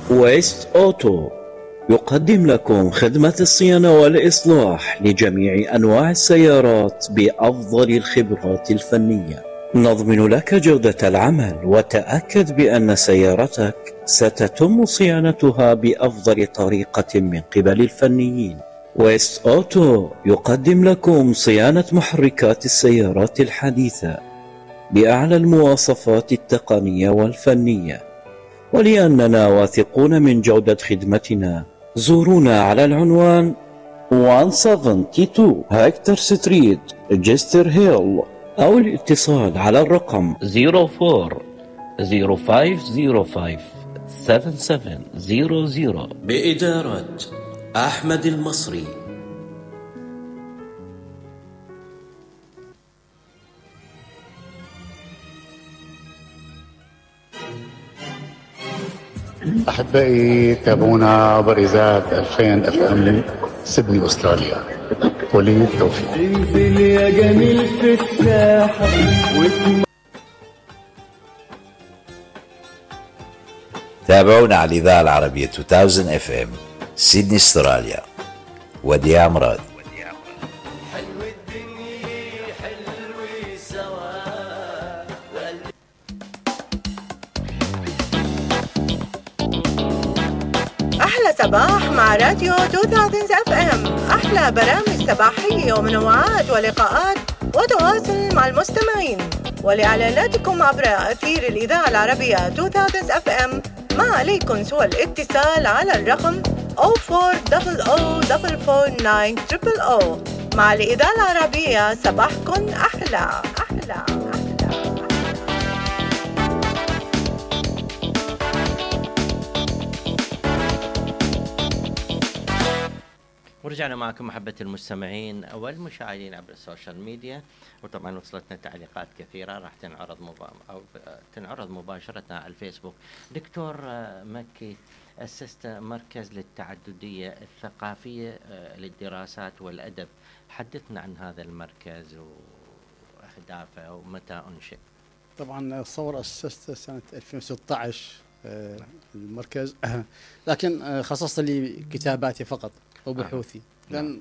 ويست أوتو يقدم لكم خدمة الصيانة والإصلاح لجميع أنواع السيارات بأفضل الخبرات الفنية. نضمن لك جودة العمل، وتأكد بأن سيارتك ستتم صيانتها بأفضل طريقة من قبل الفنيين. ويست أوتو يقدم لكم صيانة محركات السيارات الحديثة بأعلى المواصفات التقنية والفنية، ولأننا واثقون من جودة خدمتنا زورونا على العنوان 172 هاكتور ستريت، جستر هيل، أو الاتصال على الرقم 04-0505-7700 بإدارة أحمد المصري. أحبائي تابعونا بريزات 2000 FM سيدني أستراليا. وليد توفيق. انزل يا جميل في الساحة. تابعونا على الإذاعة العربية 2000 FM سيدني أستراليا. وديع مراد. أحلى صباح مع راديو 2000 FM. أحلى برامج صباحية ومنوعات ولقاءات وتواصل مع المستمعين، ولإعلاناتكم عبر أثير الإذاعة العربية 2000 FM ما عليكم سوى الاتصال على الرقم 0400449000. مع الإذاعة العربية صباحكم أحلى. ورجعنا معكم محبة المستمعين والمشاهدين عبر السوشيال ميديا، وطبعا وصلتنا تعليقات كثيرة راح تنعرض مباشرة على الفيسبوك. دكتور مكي، أسست مركز للتعددية الثقافية للدراسات والأدب، حدثنا عن هذا المركز وأهدافه ومتى أنشئ. طبعا الصور أسست سنة 2016 المركز، لكن خصصت لي كتاباتي فقط وبحوثي، لأن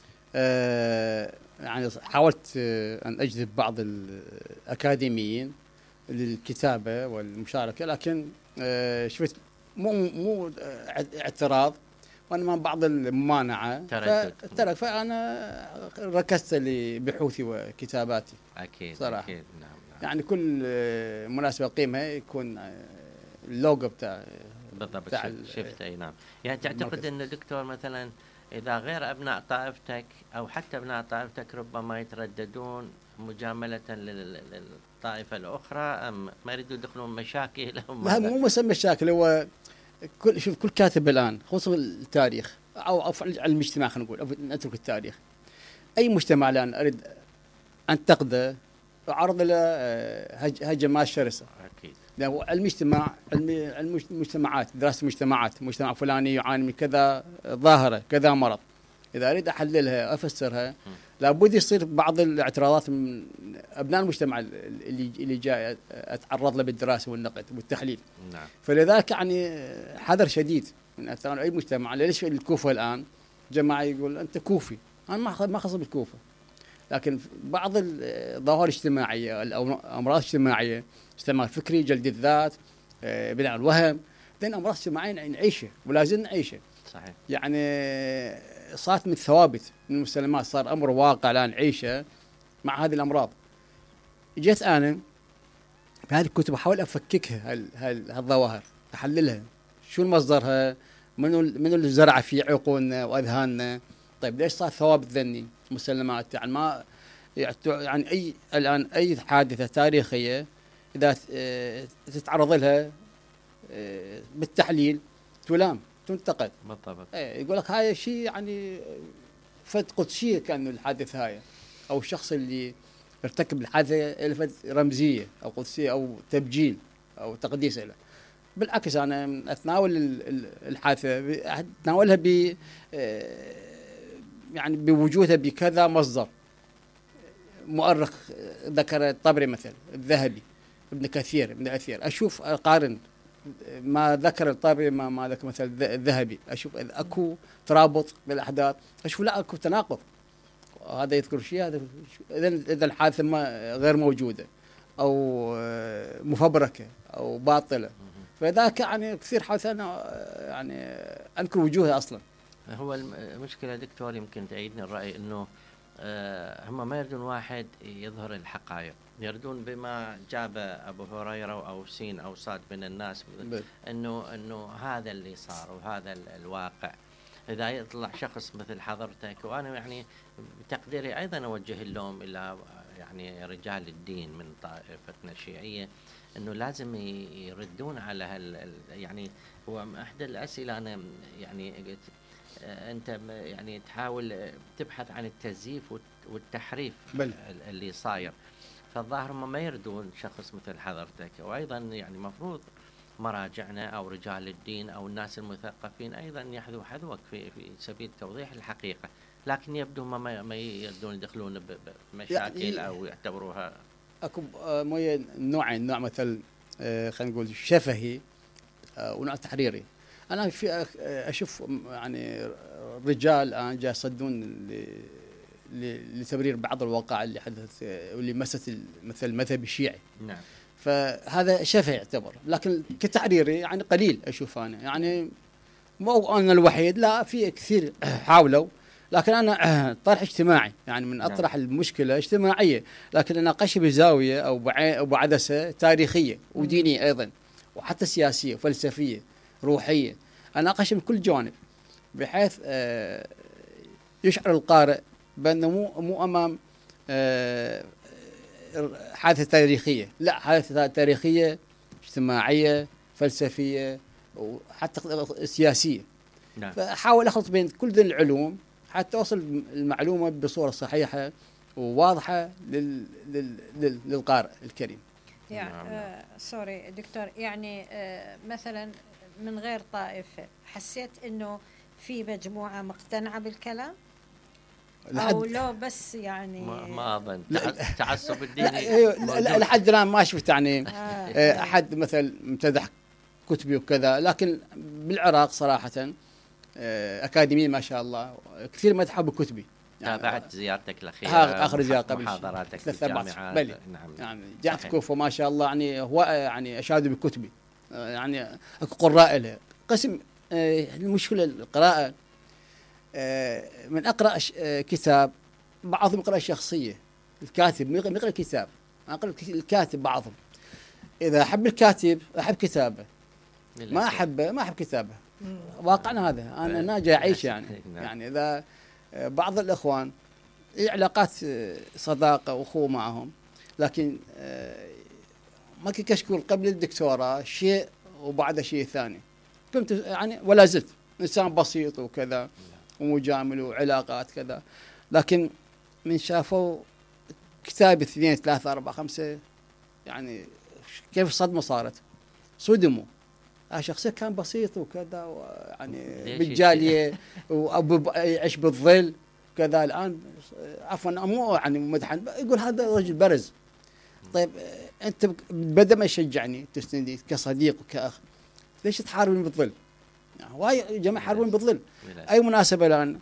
يعني حاولت أن أجذب بعض الأكاديميين للكتابة والمشاركة، لكن شفت مو اعتراض وإنما بعض الممانعة، ترك، فأنا ركزت لبحوثي وكتاباتي. أكيد صراحة. أكيد. نعم. يعني كل مناسبة قيمة يكون اللوجو بتاع بالضبط. شفت أي نعم. يعني تعتقد أن دكتور مثلا إذا غير أبناء طائفتك أو حتى أبناء طائفتك ربما يترددون مجاملة للطائفة الأخرى، أم ما يريدوا يدخلون مشاكل؟ لا، مو مسمى مشاكل، هو كل كاتب الآن خصوصا التاريخ أو المجتمع، خلينا نقول، أو نترك التاريخ. أي مجتمع الآن أريد أنتقده وأعرض له هجمات شرسة. أكيد. لأن المجتمعات، دراسة المجتمعات، مجتمع فلاني يعاني من كذا ظاهرة كذا مرض، إذا أريد أحللها أفسرها لابد يصير بعض الاعتراضات من أبناء المجتمع اللي جاي أتعرض له بالدراسة والنقد والتحليل. نعم. فلذلك يعني حذر شديد من أي مجتمع. ليش الكوفة الآن جماعة يقول أنت كوفي، أنا ما خص بالكوفة، لكن بعض الظواهر الاجتماعية، الأمراض الاجتماعية، اجتماع فكري، جلد الذات، بناء الوهم، لأن أمراض اجتماعية نعيشها ولازم نعيشها. صحيح. يعني صارت من الثوابت، من المسلمات، صار أمر واقع الآن نعيشه مع هذه الأمراض. جيت أنا في هذه الكتب أحاول أفككها، هالظواهر أحللها، شو مصدرها، منو اللي زرع في عقولنا وأذهاننا. طيب ليش صار ثوابت ذني مسلمات؟ يعني ما يعني الآن أي حادثة تاريخية إذا تتعرض لها بالتحليل تلام، تنتقد. بالضبط. يقول لك هاي شيء يعني فد قدسية، كأنه الحادث هاي أو الشخص اللي ارتكب الحادثة لفت رمزية أو قدسية أو تبجيل أو تقديس له. بالعكس أنا أتناول الحادثة، أتناولها يعني بوجودها بكذا مصدر. مؤرخ ذكر الطبري مثلا، الذهبي، ابن كثير، ابن أثير، أشوف أقارن ما ذكر الطبري ما ذكر مثل الذهبي، اشوف اذا اكو ترابط بالاحداث، اشوف لا اكو تناقض، هذا يذكر شيء هذا اذا الحادثه ما غير موجوده او مفبركه او باطله، فذاك يعني كثير حادثه انا يعني انكر وجوهها اصلا. هو المشكله دكتور يمكن تعيدني الراي انه هم ما يردون واحد يظهر الحقائق، يردون بما جاب ابو هريره او سين او صاد من الناس انه هذا اللي صار وهذا الواقع. اذا يطلع شخص مثل حضرتك، وانا يعني بتقديري ايضا اوجه اللوم الى يعني رجال الدين من طائفتنا الشيعيه، انه لازم يردون على يعني هو احدى الاسئله انا يعني قلت انت يعني تحاول تبحث عن التزييف والتحريف اللي صاير، فالظاهر ما يردون شخص مثل حضرتك. وايضا يعني مفروض مراجعنا او رجال الدين او الناس المثقفين ايضا يحذو حذوك في سبيل توضيح الحقيقه، لكن يبدو ما يردون يدخلون بمشاكل يعني او يعتبروها اكو مويه نوعين، نوع مثل خلينا نقول شفهي ونوع تحريري. انا في اشوف يعني رجال الان جاي يصدون لتبرير بعض الواقع اللي حدثت واللي مست مثل المذهب الشيعي. نعم. فهذا شفه يعتبر، لكن كتحريري يعني قليل اشوف انا، يعني مو انا الوحيد، لا في كثير حاولوا، لكن انا طرح اجتماعي، يعني من اطرح المشكله اجتماعيه، لكن اناقشها بزاويه او بعدسه تاريخيه ودينيه ايضا، وحتى سياسيه وفلسفيه روحيه، اناقشها من كل جانب، بحيث يشعر القارئ بانه مو امام حادثه تاريخيه، لا حادثه تاريخيه اجتماعيه فلسفيه وحتى سياسيه. نعم. فاحاول اخلط بين كل ذي العلوم حتى اوصل المعلومه بصوره صحيحه وواضحه للقارئ الكريم. يعني سوري دكتور، يعني مثلا من غير طائفه حسيت انه في مجموعه مقتنعه بالكلام او لو بس يعني ما اظن تعصب الديني لحد الان ما شفت يعني احد مثل امتدح كتبي وكذا، لكن بالعراق صراحه اكاديميين ما شاء الله كثير مدحوا بكتبي. يعني تابعت زيارتك الاخيره اخر زياره قبل محاضراتك في 3 الجامعات. نعم. يعني جامعه الكوفه ما شاء الله يعني هو يعني اشادوا بكتبي، يعني اكو قراء له قسم. المشكله القراءه من اقرا كتاب، بعضهم يقرا الشخصيه، الكاتب ما يقرا الكتاب، اقرا الكاتب بعضهم. اذا احب الكاتب احب كتابه، ما احبه ما احب كتابه. واقعنا هذا، انا جاي اعيش يعني اذا بعض الاخوان علاقات صداقه واخوه معهم، لكن ما كنت اشكر قبل الدكتوراه شيء وبعده شيء ثاني، كنت يعني ولا زلت انسان بسيط وكذا ومجامل وعلاقات كذا، لكن من شافوا كتاب 2 3 4 5 يعني كيف الصدمه صارت، صدموا. شخصية كان بسيط وكذا يعني بالجالية ويعيش بالظل كذا، الآن عفوا مو يعني مدحا، يقول هذا رجل برز. طيب أنت بدل ما يشجعني تسندي كصديق وكأخ، ليش تحاربني بالظل؟ يعني هواي جماعة يحاربون بالظل. أي مناسبة الآن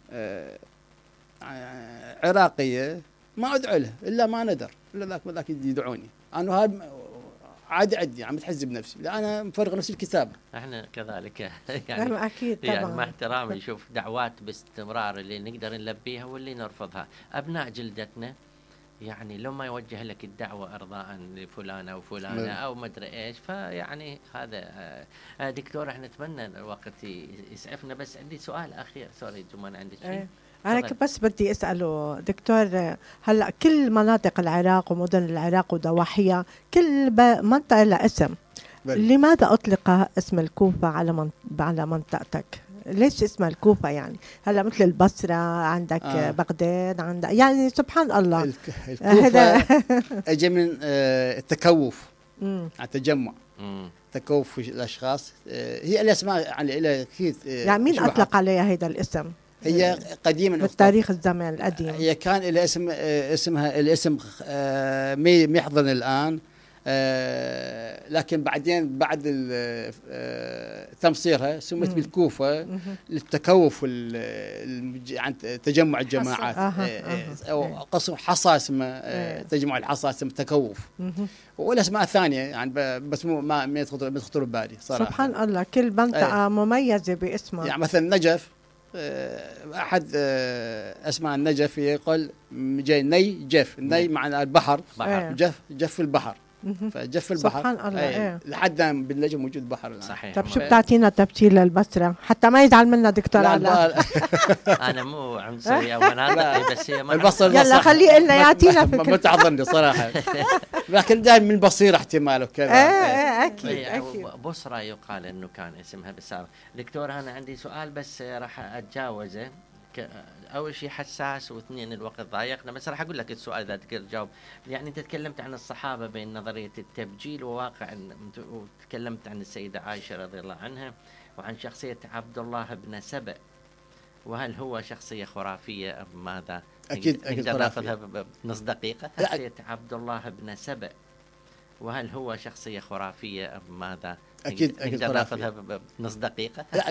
عراقية ما أدعو له إلا ما ندر، إلا ذاك يدعوني أنا هذا عادي عدي عم بتحزب نفسي، لا انا مفرغ نفسي الكتابه. احنا كذلك يعني اكيد طبعا، يعني مع احترامي نشوف دعوات باستمرار اللي نقدر نلبيها واللي نرفضها. ابناء جلدتنا يعني لو ما يوجه لك الدعوه ارضاء لفلان او فلانه او ما ادري ايش، فيعني هذا دكتور احنا نتمنى الوقت يسعفنا. بس عندي سؤال اخير، سوري جمان عندك شيء؟ أنا بس بدي أسأله دكتور، هلأ كل مناطق العراق ومدن العراق وضواحيها كل منطقة لها اسم، لماذا أطلق اسم الكوفة على منطقتك؟ ليش اسمها الكوفة؟ يعني هلا مثل البصرة عندك بغداد عندك، يعني سبحان الله. الكوفة أجي من التكوف، التجمع، تكوف الأشخاص، هي الأسماء يعني لها كثير. يعني مين أطلق عليها هذا الاسم؟ هي قديما بالتاريخ الزمان القديم، هي كان لها اسمها الاسم ما يحضن الآن، لكن بعدين بعد تمصيرها سميت بالكوفة للتكوف عن تجمع الجماعات، أو قصر حصى اسمه تجمع الحصى اسمه تكوف، والأسماء الثانية يعني بس ما يخطر ببالي صراحة. سبحان الله، كل منطقة مميزة باسمها. يعني مثلا نجف، أحد أسماء النجف يقول جاي ني جف، ني معنى البحر، جف البحر، فجف البحر سبحان الله. لحد الآن بالنجف موجود بحر الآن. صحيح. طب شو بتعطينا تبتيل للبصرة حتى ما يزعل منا دكتور علاء؟ أنا مو عنصري أو مناطقي، بس هي البصر يلا خليه لنا يعطينا فكرة. ما تعذرني صراحة، لكن دائما من بصير احتمال وكذا. أكيد. بصرة يقال إنه كان اسمها بالسابق. دكتور أنا عندي سؤال بس راح أتجاوزه. أول شيء حساس، واثنين الوقت ضايقنا، بس راح أقول لك السؤال إذا تقدر تجاوب. يعني أنت تكلمت عن الصحابة بين نظرية التبجيل وواقع، وتكلمت عن السيدة عائشة رضي الله عنها، وعن شخصية عبد الله بن سبأ، وهل هو شخصية خرافية أم ماذا؟ أكيد نقدر ناخذها بنص دقيقة. شخصية عبد الله بن سبأ، وهل هو شخصية خرافية أم ماذا؟ أكيد نقدر ناخذها بنص دقيقة.